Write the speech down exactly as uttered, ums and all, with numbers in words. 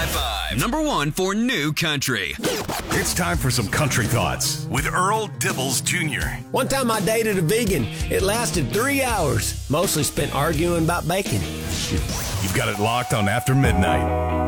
high five. Number one for new country. It's time for some country thoughts with Earl Dibbles Junior One time I dated a vegan. It lasted three hours. Mostly spent arguing about bacon. You've got it locked on After Midnight.